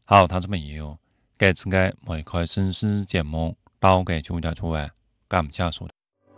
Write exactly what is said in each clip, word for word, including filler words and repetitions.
好，聽眾朋友，今次嘅梅開新詩節目到嘅就到處啊，感謝收聽。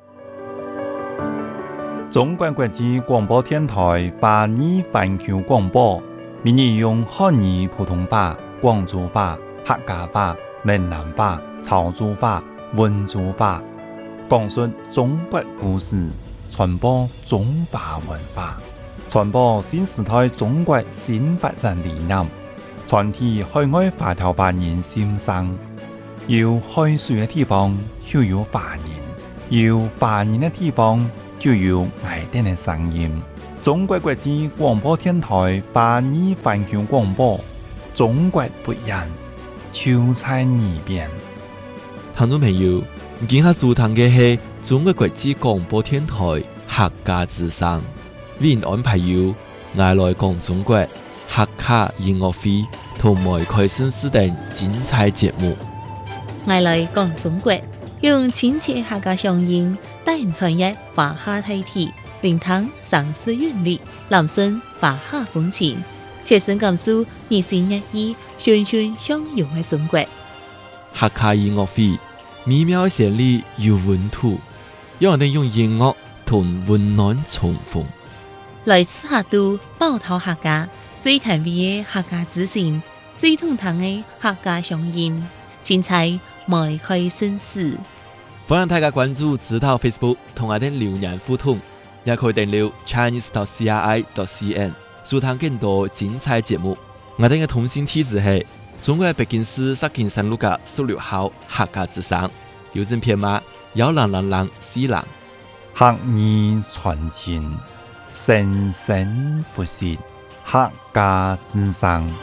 中國國際廣播電台華語環球廣播，每日用漢語、普通話、廣州話、客家話、閩南話、潮州話、溫州話，講述中國故事，傳播中華文化，傳播新時代中國新發展理念，傳遞海外華僑華人心聲。有海水嘅地方就有華人，有華人嘅地方就有愛哋嘅聲音。中國國際廣播電台華語環球廣播，中國不一樣，就在耳邊。 聽眾朋友，今下收聽嘅係中國國際廣播電台客家之聲，為您安排有愛來講中國客家音樂會同梅開新詩等精彩節目。 愛來講中國，用親切客家聲音帶人傳譯華夏大體，聆聽上詩韻律，攬聲華夏風情，切身感受二十一億循循相融嘅中國。 客家音樂會美妙旋律有溫度，讓人用音樂同溫暖重逢。 來自客都寶島客家最甜美嘅客家之聲，最通透嘅客家聲音，精彩梅開新詩。 歡迎大家關注指導 Facebook 同我哋留言互動，也可以訂閱 Chinese dot C R I dot C N 收聽更多精彩節目。我哋嘅通信地址係中國北京市石景山路嘅十六號客家之聲，郵政編碼幺零零零四零。 客語傳情，生生不息，客家之聲。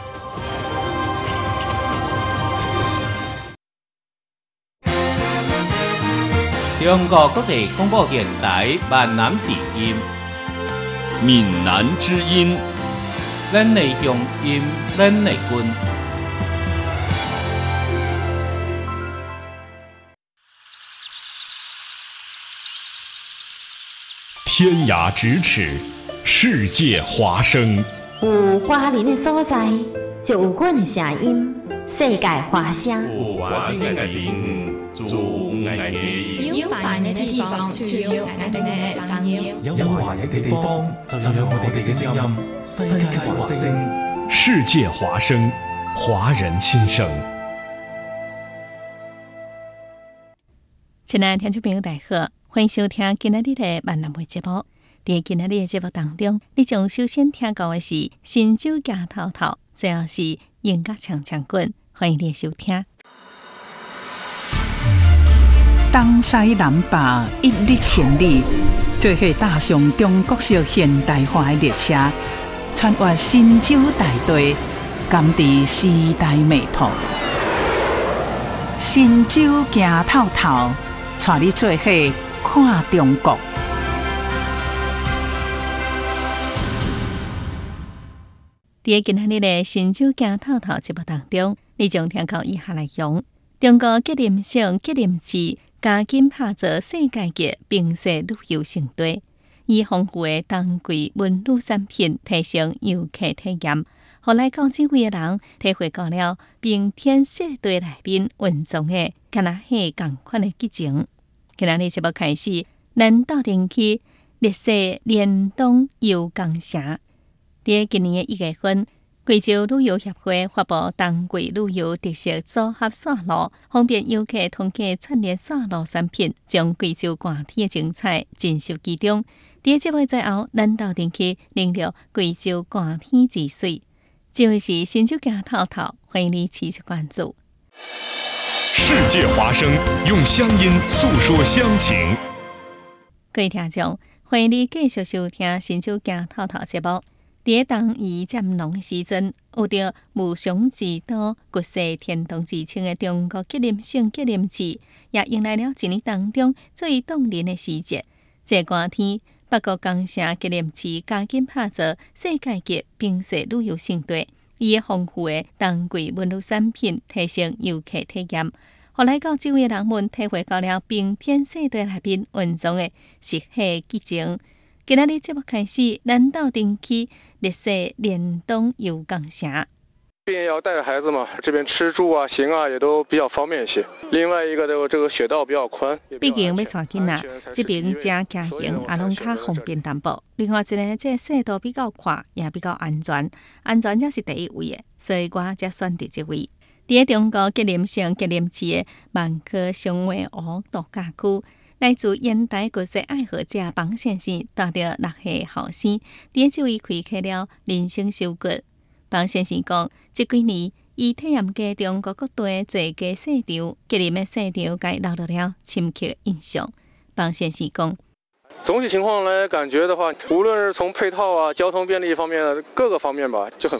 中國國際廣播電台閩南之音， 閩南之音， 咱的鄉音，咱的根。 天涯咫尺，世界華聲。 有華人的所在，就有阮的聲音，世界華聲。 有華人的地方，就有愛的音。 有華人的地方，就有愛的聲音。 有華人的地方，就有我哋嘅聲音。世界華聲， 世界華聲，華人心聲。 親愛的聽眾朋友，大家好，歡迎收聽今仔日的閩南話節目。在今仔日的節目當中，你將首先聽到的是新酒夾頭頭，最後是音樂唱唱滾，歡迎你的收聽。 東西南北一日千里，做伙踏上中國式現代化的列車，穿越新州大地，甘知時代脈搏。新酒行透透，帶你做伙看中國。在今仔日的新酒行透透節目當中，你將聽到以下內容：中國吉林省吉林市加緊打造世界級平價旅遊勝地，以豐富的當季文旅產品提升遊客體驗，讓來到這位的人體會到了冰天雪地內面穩重的敢若係同款的激情。今仔日節目開始，咱到陣去歷史聯動遊江城。在今年的一月份，貴州旅遊協會發布當季旅遊特色組合線路，方便遊客通過串聯線路產品，將貴州寒天的精彩盡收其中。在節目最後，咱到陣去領略貴州寒天之水。這位是新酒夾頭頭，歡迎你持續關注。 世界華聲，用鄉音訴說鄉情。 各位聽眾，歡迎你繼續收聽新酒夾頭頭節目。在冬雨漸濃的時陣，有着無上之都、國色天堂之稱的中國吉林省吉林市，也迎來了一年當中最動人的時節。這寒天，北國江城吉林市加緊打造世界級平價旅遊勝地，以豐富的當季文旅產品提升遊客體驗，讓來到這位人們體會到了冰天雪地內面穩重的熱血激情。今仔日節目開始，咱到陣去歷史聯動遊江城。 毕竟要带着孩子嘛，这边吃住啊、行啊也都比较方便一些。另外一个这个这个雪道比较宽， 毕竟要带囡仔，这边只行行也拢较方便淡薄。另外一个，这速度比较快，也比较安全，安全才是第一位的，所以我才选择这位。伫中国吉林省吉林市的万科松尾湖度假区，来自烟台国际爱好者房先生带着六岁后生，伫这位开启了人生收割。房先生讲，这几年伊体验过中国各地最佳市场，吉林的市场该留落了深刻印象。房先生讲。 总体情况来感觉的话，无论是从配套啊、交通便利方面各个方面吧，就很